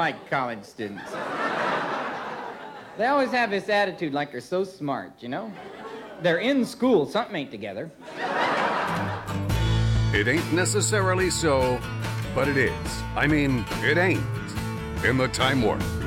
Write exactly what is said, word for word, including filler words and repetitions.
like college students. They always have this attitude like they're so smart, you know? They're in school, something ain't together. It ain't necessarily so, but it is. I mean, it ain't. In the Time Warp.